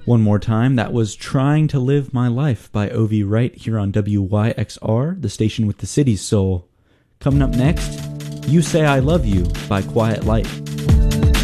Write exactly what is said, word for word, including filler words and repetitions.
One more time, that was Trying to Live My Life by Ovi Wright here on W Y X R, the station with the city's soul. Coming up next, You Say I Love You by Quiet Light.